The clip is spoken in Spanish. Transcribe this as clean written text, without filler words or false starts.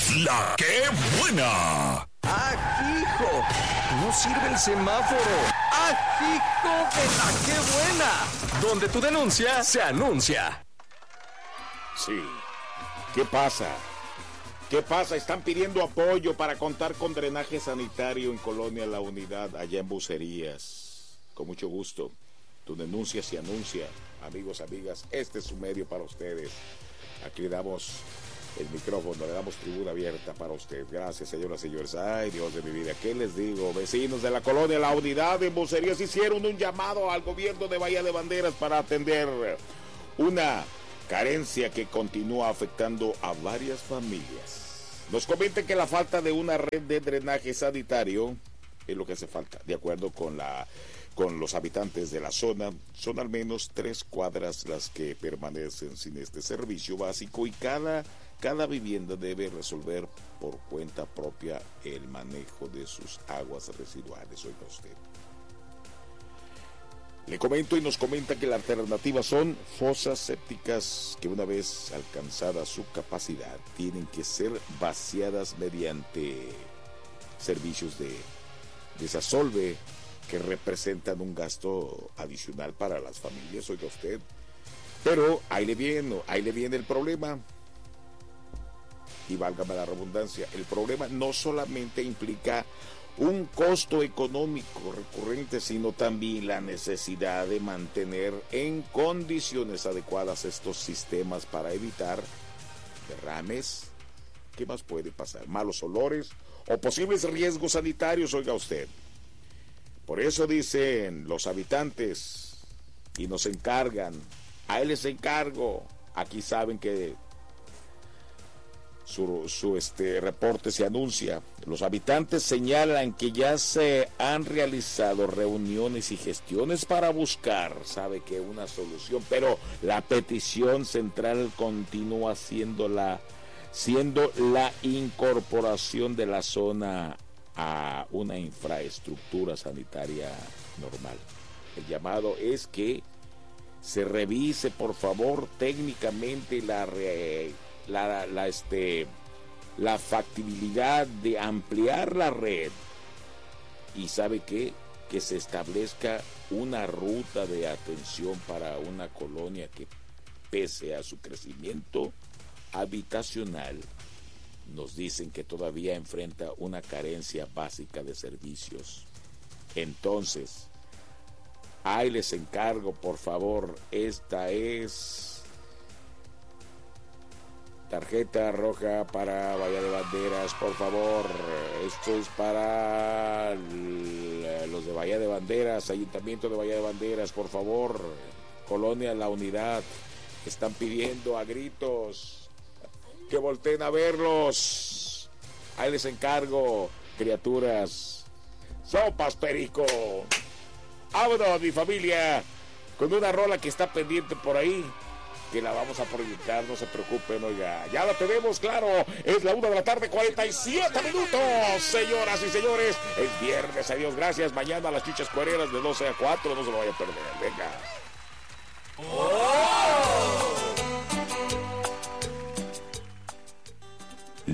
La que buena. ¡Ajijo! No sirve el semáforo. ¡Ajijo de la que buena! Donde tu denuncia se anuncia. Sí. ¿Qué pasa? ¿Qué pasa? Están pidiendo apoyo para contar con drenaje sanitario en Colonia La Unidad, allá en Bucerías. Con mucho gusto. Tu denuncia se anuncia. Amigos, amigas, este es su medio para ustedes. Aquí le damos el micrófono, le damos tribuna abierta para usted. Gracias, señoras y señores. Ay, Dios de mi vida, ¿qué les digo? Vecinos de la Colonia La Unidad en Bucerías hicieron un llamado al gobierno de Bahía de Banderas para atender una carencia que continúa afectando a varias familias. Nos comenta que la falta de una red de drenaje sanitario es lo que hace falta. De acuerdo con los habitantes de la zona, son al menos 3 cuadras las que permanecen sin este servicio básico y cada vivienda debe resolver por cuenta propia el manejo de sus aguas residuales. Oiga usted. Le comento y nos comenta que la alternativa son fosas sépticas que una vez alcanzada su capacidad tienen que ser vaciadas mediante servicios de desasolve que representan un gasto adicional para las familias, oiga usted. Pero ahí le viene el problema. Y válgame la redundancia, el problema no solamente implica un costo económico recurrente, sino también la necesidad de mantener en condiciones adecuadas estos sistemas para evitar derrames. ¿Qué más puede pasar? Malos olores o posibles riesgos sanitarios, oiga usted. Por eso dicen los habitantes y nos encargan, a él les encargo. Aquí saben que su reporte se anuncia. Los habitantes señalan que ya se han realizado reuniones y gestiones para buscar, sabe que una solución, pero la petición central continúa siendo la incorporación de la zona a una infraestructura sanitaria normal. El llamado es que se revise, por favor, técnicamente la factibilidad de ampliar la red y sabe que se establezca una ruta de atención para una colonia que, pese a su crecimiento habitacional, nos dicen que todavía enfrenta una carencia básica de servicios. Entonces, ahí les encargo, por favor, esta es tarjeta roja para Bahía de Banderas, por favor. Esto es para los de Bahía de Banderas, Ayuntamiento de Bahía de Banderas, por favor. Colonia La Unidad, están pidiendo a gritos que volteen a verlos. Ahí les encargo, criaturas. Sopas, perico. Vámonos, mi familia, con una rola que está pendiente por ahí, que la vamos a proyectar, no se preocupen, oiga. Ya la tenemos, claro. Es la 1:47 p.m, señoras y señores. Es viernes, adiós, gracias. Mañana las Chichas Cuereras de 12 a 4, no se lo vaya a perder, venga. ¡Oh!